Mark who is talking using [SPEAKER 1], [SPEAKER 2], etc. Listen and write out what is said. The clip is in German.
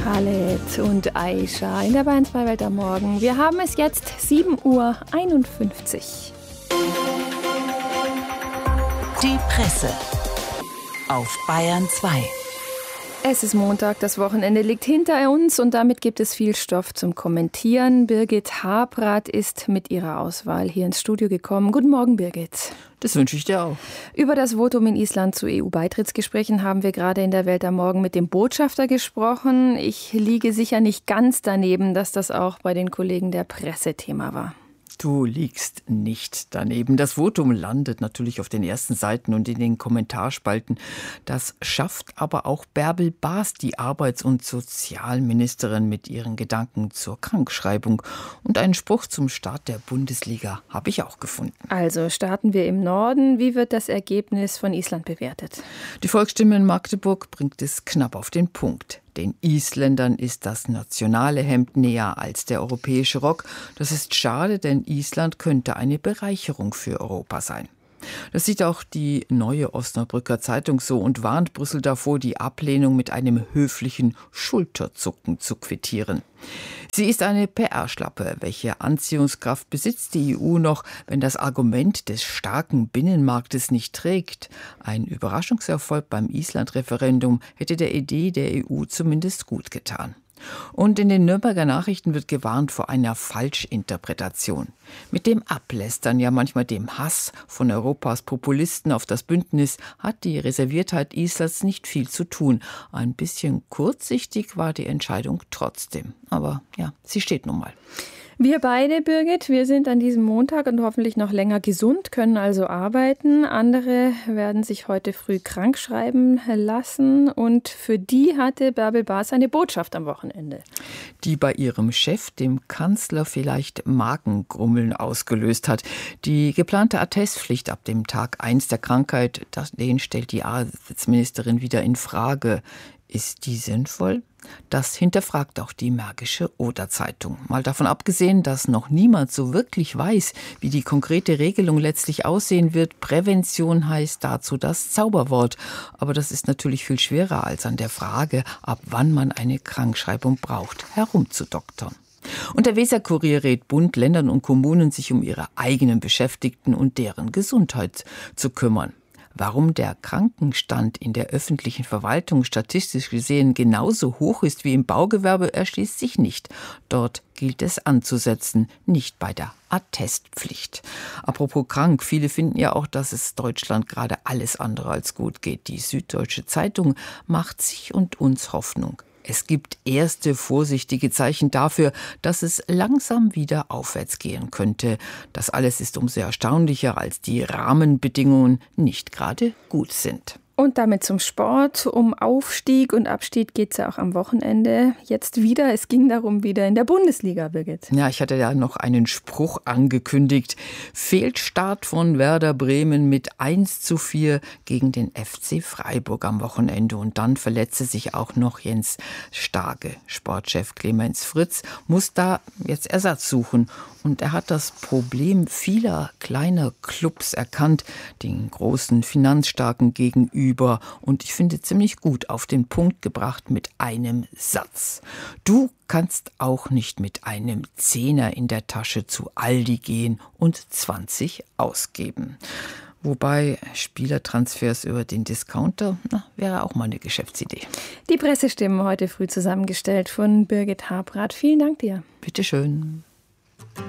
[SPEAKER 1] Khaled und Aisha in der Bayern 2 Welt am Morgen. Wir haben es jetzt 7:51 Uhr.
[SPEAKER 2] Die Presse auf Bayern 2.
[SPEAKER 1] Es ist Montag, das Wochenende liegt hinter uns und damit gibt es viel Stoff zum Kommentieren. Birgit Habrath ist mit ihrer Auswahl hier ins Studio gekommen. Guten Morgen, Birgit.
[SPEAKER 3] Das wünsche ich dir auch.
[SPEAKER 1] Über das Votum in Island zu EU-Beitrittsgesprächen haben wir gerade in der Welt am Morgen mit dem Botschafter gesprochen. Ich liege sicher nicht ganz daneben, dass das auch bei den Kollegen der Presse Thema war.
[SPEAKER 3] Du liegst nicht daneben. Das Votum landet natürlich auf den ersten Seiten und in den Kommentarspalten. Das schafft aber auch Bärbel Baas, die Arbeits- und Sozialministerin, mit ihren Gedanken zur Krankschreibung. Und einen Spruch zum Start der Bundesliga habe ich auch gefunden.
[SPEAKER 1] Also starten wir im Norden. Wie wird das Ergebnis von Island bewertet?
[SPEAKER 3] Die Volksstimme in Magdeburg bringt es knapp auf den Punkt. Den Isländern ist das nationale Hemd näher als der europäische Rock. Das ist schade, denn Island könnte eine Bereicherung für Europa sein. Das sieht auch die Neue Osnabrücker Zeitung so und warnt Brüssel davor, die Ablehnung mit einem höflichen Schulterzucken zu quittieren. Sie ist eine PR-Schlappe. Welche Anziehungskraft besitzt die EU noch, wenn das Argument des starken Binnenmarktes nicht trägt? Ein Überraschungserfolg beim Island-Referendum hätte der Idee der EU zumindest gut getan. Und in den Nürnberger Nachrichten wird gewarnt vor einer Falschinterpretation. Mit dem Ablästern, ja manchmal dem Hass von Europas Populisten auf das Bündnis hat die Reserviertheit Islands nicht viel zu tun. Ein bisschen kurzsichtig war die Entscheidung trotzdem. Aber ja, sie steht nun mal.
[SPEAKER 1] Wir beide, Birgit, wir sind an diesem Montag und hoffentlich noch länger gesund, können also arbeiten. Andere werden sich heute früh krank schreiben lassen und für die hatte Bärbel Baas eine Botschaft am Wochenende.
[SPEAKER 3] Die bei ihrem Chef, dem Kanzler, vielleicht Magengrummeln ausgelöst hat. Die geplante Attestpflicht ab dem Tag 1 der Krankheit, den stellt die Arbeitsministerin wieder in Frage. Ist die sinnvoll? Das hinterfragt auch die Märkische Oder-Zeitung. Mal davon abgesehen, dass noch niemand so wirklich weiß, wie die konkrete Regelung letztlich aussehen wird. Prävention heißt dazu das Zauberwort. Aber das ist natürlich viel schwerer, als an der Frage, ab wann man eine Krankschreibung braucht, herumzudoktern. Und der Weser-Kurier rät Bund, Ländern und Kommunen, sich um ihre eigenen Beschäftigten und deren Gesundheit zu kümmern. Warum der Krankenstand in der öffentlichen Verwaltung statistisch gesehen genauso hoch ist wie im Baugewerbe, erschließt sich nicht. Dort gilt es anzusetzen, nicht bei der Attestpflicht. Apropos krank, viele finden ja auch, dass es Deutschland gerade alles andere als gut geht. Die Süddeutsche Zeitung macht sich und uns Hoffnung. Es gibt erste vorsichtige Zeichen dafür, dass es langsam wieder aufwärts gehen könnte. Das alles ist umso erstaunlicher, als die Rahmenbedingungen nicht gerade gut sind.
[SPEAKER 1] Und damit zum Sport. Um Aufstieg und Abstieg geht es ja auch am Wochenende. Jetzt wieder, es ging darum wieder in der Bundesliga, Birgit.
[SPEAKER 3] Ja, ich hatte ja noch einen Spruch angekündigt. Fehlstart von Werder Bremen mit 1:4 gegen den FC Freiburg am Wochenende. Und dann verletzte sich auch noch Jens Starke. Sportchef Clemens Fritz muss da jetzt Ersatz suchen. Und er hat das Problem vieler kleiner Clubs erkannt, den großen Finanzstarken gegenüber. Und ich finde ziemlich gut auf den Punkt gebracht mit einem Satz. Du kannst auch nicht mit einem Zehner in der Tasche zu Aldi gehen und 20 ausgeben. Wobei Spielertransfers über den Discounter, wäre auch mal eine Geschäftsidee.
[SPEAKER 1] Die Pressestimmen heute früh zusammengestellt von Birgit Habrath. Vielen Dank dir.
[SPEAKER 3] Bitteschön.